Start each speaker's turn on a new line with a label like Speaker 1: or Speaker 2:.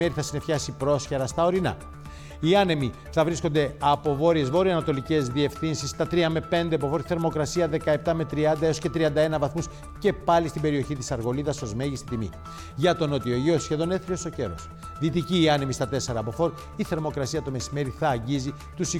Speaker 1: θα συννεφιάσει πρόσχερα στα ορεινά. Οι άνεμοι θα βρίσκονται από βόρειες-βορειοανατολικές διευθύνσεις στα 3 με 5, από βόρεια θερμοκρασία 17 με 30 έως και 31 βαθμούς και πάλι στην περιοχή της Αργολίδας ως μέγιστη τιμή. Για τον Νότιο Αιγαίο σχεδόν έθριος ο καιρός. Δυτική οι άνεμοι στα 4 από φόρ, η θερμοκρασία το μεσημέρι θα αγγίζει τους